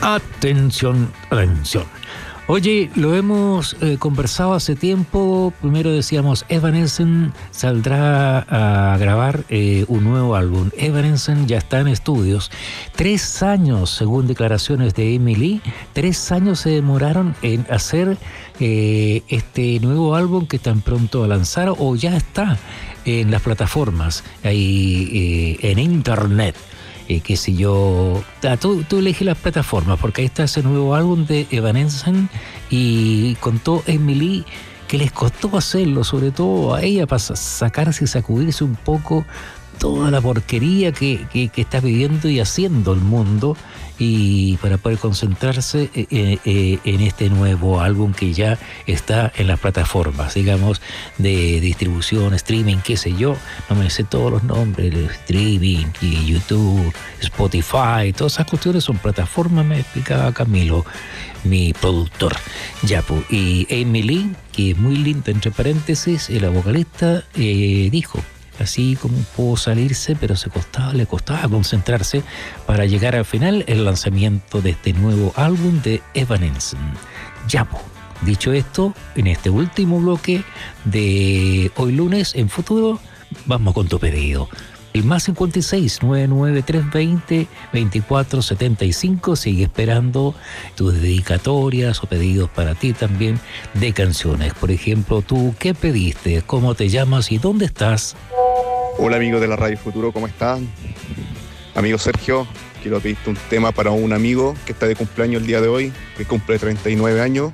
Atención, atención. Oye, lo hemos conversado hace tiempo. Primero decíamos, Evanescence saldrá a grabar un nuevo álbum. Evanescence ya está en estudios. 3 años, según declaraciones de Emily, 3 años se demoraron en hacer este nuevo álbum que tan pronto va a lanzar o ya está en las plataformas, ahí en internet. Qué sé yo, tú eliges las plataformas porque ahí está ese nuevo álbum de Evanescence y contó Emily que les costó hacerlo, sobre todo a ella, para sacarse y sacudirse un poco toda la porquería que está viviendo y haciendo el mundo, y para poder concentrarse en este nuevo álbum que ya está en las plataformas, digamos, de distribución, streaming, qué sé yo, no me sé todos los nombres, el streaming, y YouTube, Spotify, todas esas cuestiones son plataformas, me explicaba Camilo, mi productor. Ya, pues, y Emily, que es muy linda, entre paréntesis, la vocalista, dijo, así como pudo salirse, pero le costaba concentrarse para llegar al final el lanzamiento de este nuevo álbum de Evanescence. Ya, pues, dicho esto, en este último bloque de hoy lunes, en Futuro, vamos con tu pedido. El más 56 99320 2475 sigue esperando tus dedicatorias o pedidos para ti también de canciones. Por ejemplo, tú, ¿qué pediste? ¿Cómo te llamas y dónde estás? Hola amigos de la Radio Futuro, ¿cómo están? Amigo Sergio, quiero pedirte un tema para un amigo que está de cumpleaños el día de hoy, que cumple 39 años.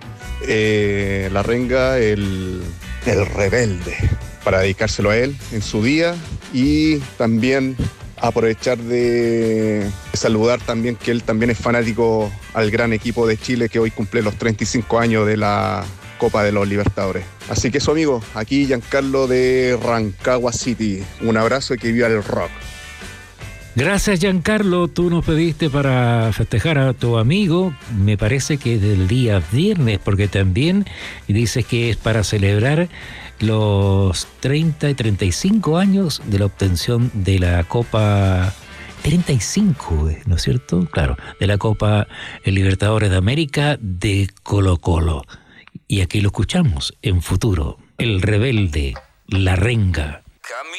La Renga, el rebelde, para dedicárselo a él en su día, y también aprovechar de saludar también que él también es fanático al gran equipo de Chile que hoy cumple los 35 años de la Copa de los Libertadores. Así que eso, amigo, aquí Giancarlo de Rancagua City. Un abrazo y que viva el rock. Gracias, Giancarlo. Tú nos pediste para festejar a tu amigo, me parece que es del día viernes, porque también dices que es para celebrar los 30 y 35 años de la obtención de la Copa 35, ¿no es cierto? Claro, de la Copa Libertadores de América de Colo-Colo. Y aquí lo escuchamos en Futuro. El rebelde, La Renga.